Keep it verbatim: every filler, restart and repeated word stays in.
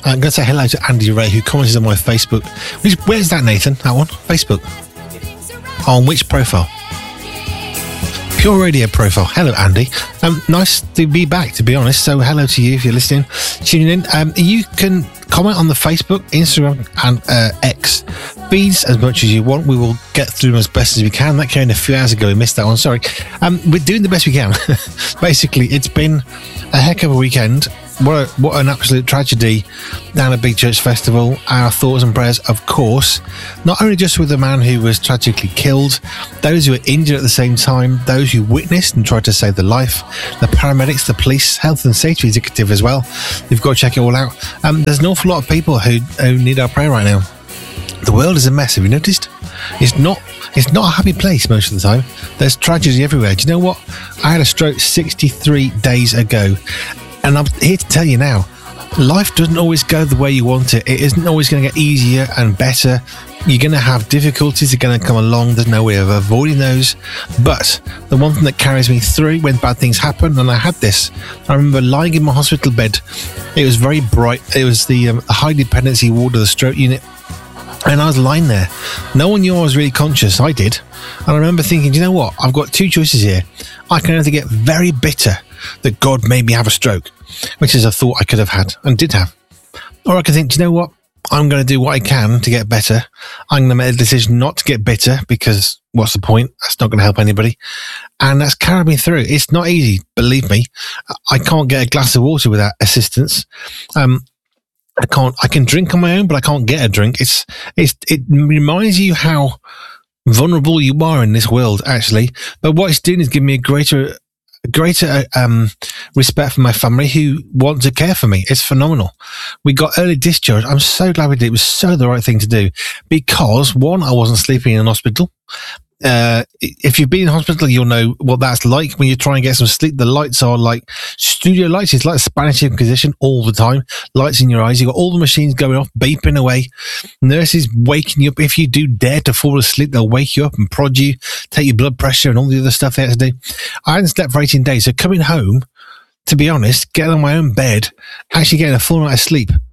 I'm going to say hello to Andy Ray, who commented on my Facebook. Which, where's that, Nathan? That one? Facebook. On which profile? Pure Radio profile. Hello, Andy. Um, nice to be back, to be honest. So hello to you if you're listening, tuning in. Um, you can comment on the Facebook, Instagram and uh, X feeds as much as you want. We will get through them as best as we can. That came in a few hours ago. We missed that one. Sorry. Um, we're doing the best we can. Basically, it's been a heck of a weekend. What, a, what an absolute tragedy down at Big Church Festival. Our thoughts and prayers, of course, not only just with the man who was tragically killed, those who were injured at the same time, those who witnessed and tried to save the life, the paramedics, the police, health and safety executive as well. You've got to check it all out. Um, there's an awful lot of people who, who need our prayer right now. The world is a mess. Have you noticed? It's not It's not a happy place most of the time. There's tragedy everywhere. Do you know what? I had a stroke sixty-three days ago. And I'm here to tell you now, life doesn't always go the way you want it. It isn't always going to get easier and better. You're going to have difficulties that are going to come along. There's no way of avoiding those. But the one thing that carries me through when bad things happen, and I had this, I remember lying in my hospital bed. It was very bright. It was the um, high dependency ward of the stroke unit. And I was lying there. No one knew I was really conscious. I did. And I remember thinking, you know what? I've got two choices here. I can either get very bitter that God made me have a stroke, which is a thought I could have had and did have. Or I could think, do you know what? I'm going to do what I can to get better. I'm going to make a decision not to get bitter because what's the point? That's not going to help anybody. And that's carried me through. It's not easy, believe me. I can't get a glass of water without assistance. Um, I can't, I can drink on my own, but I can't get a drink. It's, it's, it reminds you how vulnerable you are in this world, actually. But what it's doing is giving me a greater, greater, um, respect for my family who want to care for me. It's phenomenal. We got early discharge. I'm so glad we did. It was so the right thing to do because one, I wasn't sleeping in an hospital. Uh, if you've been in hospital, you'll know what that's like when you try and get some sleep. The lights are like studio lights. It's like Spanish Inquisition all the time. Lights in your eyes. You've got all the machines going off, beeping away. Nurses waking you up. If you do dare to fall asleep, they'll wake you up and prod you, take your blood pressure and all the other stuff they have to do. I hadn't slept for eighteen days. So coming home, to be honest, getting on my own bed, actually getting a full night of sleep